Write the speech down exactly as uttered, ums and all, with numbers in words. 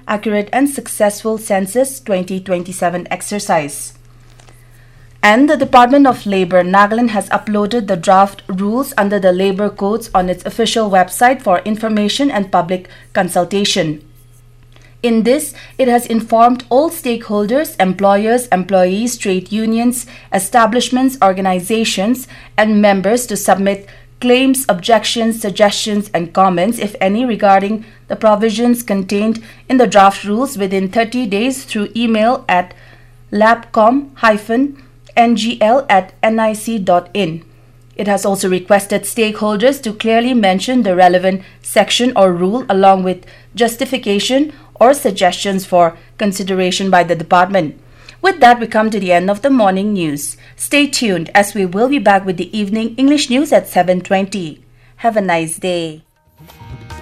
accurate and successful Census twenty twenty-seven exercise. And the Department of Labour, Nagaland, has uploaded the draft rules under the Labour Codes on its official website for information and public consultation. In this, it has informed all stakeholders, employers, employees, trade unions, establishments, organizations, and members to submit claims, objections, suggestions, and comments, if any, regarding the provisions contained in the draft rules within thirty days through email at labcom dash n g l at n i c dot in. It has also requested stakeholders to clearly mention the relevant section or rule along with justification or suggestions for consideration by the department. With that, we come to the end of the morning news. Stay tuned as we will be back with the evening English news at seven twenty. Have a nice day.